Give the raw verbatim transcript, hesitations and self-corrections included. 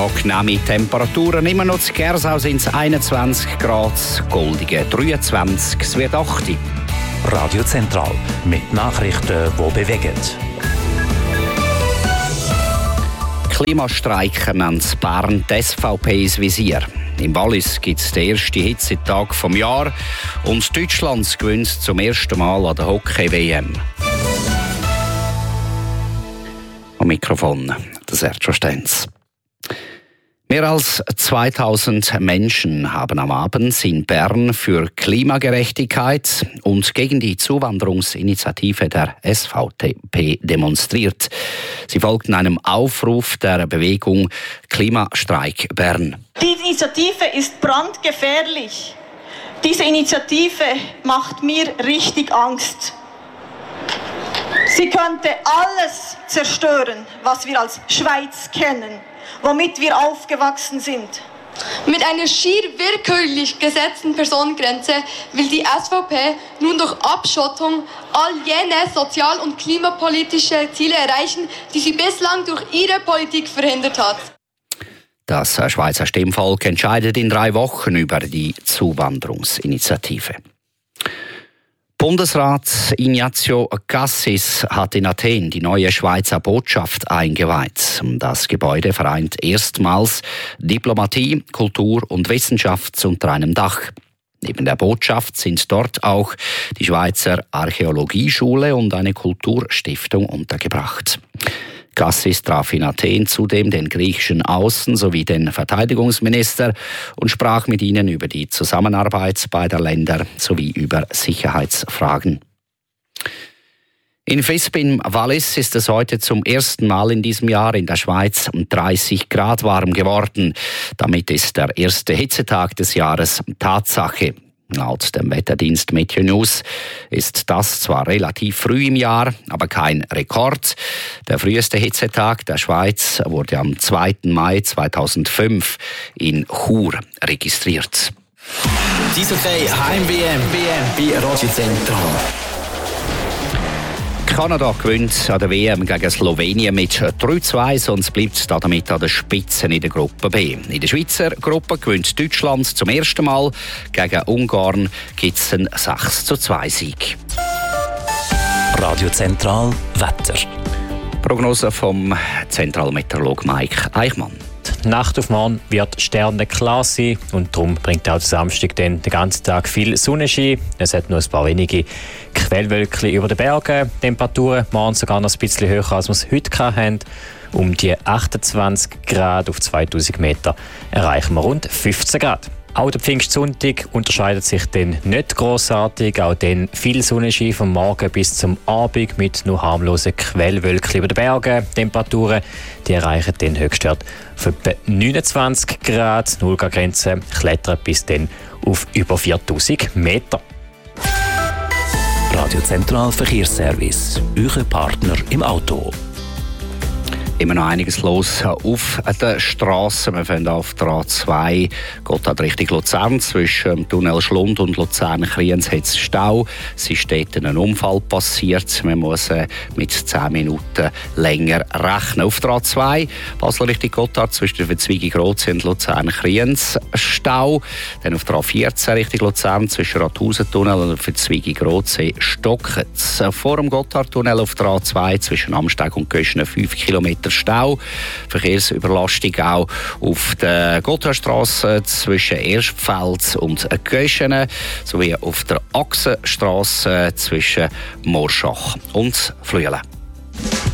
Angenehme Temperaturen. Immer noch zu Gersau sind es einundzwanzig Grad, Goldigen dreiundzwanzig, es wird achtzig. Radio Zentral mit Nachrichten, die bewegen. Klimastreiken nennt Bern die S V P ins Visier. Im Wallis gibt es den ersten Hitzetag des Jahres und Deutschland gewinnt zum ersten Mal an der Hockey-W M. Am Mikrofon, der Sergio Stenz. Mehr als zweitausend Menschen haben am Abend in Bern für Klimagerechtigkeit und gegen die Zuwanderungsinitiative der S V P demonstriert. Sie folgten einem Aufruf der Bewegung Klimastreik Bern. Die Initiative ist brandgefährlich. Diese Initiative macht mir richtig Angst. Sie könnte alles zerstören, was wir als Schweiz kennen, womit wir aufgewachsen sind. Mit einer schier willkürlich gesetzten Personengrenze will die S V P nun durch Abschottung all jene sozial- und klimapolitische Ziele erreichen, die sie bislang durch ihre Politik verhindert hat. Das Schweizer Stimmvolk entscheidet in drei Wochen über die Zuwanderungsinitiative. Bundesrat Ignazio Cassis hat in Athen die neue Schweizer Botschaft eingeweiht. Das Gebäude vereint erstmals Diplomatie, Kultur und Wissenschaft unter einem Dach. Neben der Botschaft sind dort auch die Schweizer Archäologieschule und eine Kulturstiftung untergebracht. Cassis traf in Athen zudem den griechischen Außen- sowie den Verteidigungsminister und sprach mit ihnen über die Zusammenarbeit beider Länder sowie über Sicherheitsfragen. In Visp im Wallis ist es heute zum ersten Mal in diesem Jahr in der Schweiz dreißig Grad warm geworden. Damit ist der erste Hitzetag des Jahres Tatsache. Laut dem Wetterdienst Meteo News ist das zwar relativ früh im Jahr, aber kein Rekord. Der früheste Hitzetag der Schweiz wurde am zweiten Mai zweitausendfünf in Chur registriert. Eishockey Heim-W M bei Radio Zentral. Kanada gewinnt an der W M gegen Slowenien mit drei zu zwei und bleibt damit an der Spitze in der Gruppe B. In der Schweizer Gruppe gewinnt Deutschland zum ersten Mal. Gegen Ungarn gibt es einen sechs zu zwei Sieg. Radio Zentral Wetter. Prognose vom Zentralmeteorolog Mike Eichmann. Die Nacht auf morgen wird sternenklar sein und darum bringt auch der Samstag dann den ganzen Tag viel Sonnenschein. Es hat nur ein paar wenige Quellwölkchen über den Bergen. Temperaturen morgen sogar noch ein bisschen höher, als wir es heute hatten. Um die achtundzwanzig Grad auf zweitausend Meter erreichen wir rund fünfzehn Grad. Auch der Pfingstsonntag unterscheidet sich dann nicht grossartig. Auch dann viel Sonnenschein vom Morgen bis zum Abend mit nur harmlosen Quellwölkchen über den Bergen. Temperaturen die erreichen den Höchstwert von etwa neunundzwanzig Grad. null Grad Grenze klettern bis dann auf über viertausend Meter. Radio Zentral Verkehrsservice. Euer Partner im Auto. Immer noch einiges los auf der Straße. Wir fahren auf der A zwei, geht halt Richtung Luzern. Zwischen Tunnel Schlund und Luzern-Kriens hat es Stau. Es ist dort ein Unfall passiert. Man muss mit zehn Minuten länger rechnen. Auf der A zwei, Basel Richtung Gotthard, zwischen der Verzweigung Rotsee und Luzern-Kriens Stau. Dann auf der A vierzehn Richtung Luzern, zwischen Rathausen-Tunnel und der Verzweigung Rotsee stockt es. Vor dem Gotthard-Tunnel auf der A zwei, zwischen Amsteg und Göschenen fünf Kilometer Stau. Verkehrsüberlastung auch auf der Gotthardstrasse zwischen Erstfeld und Göschenen sowie auf der Achsenstrasse zwischen Morschach und Flüelen.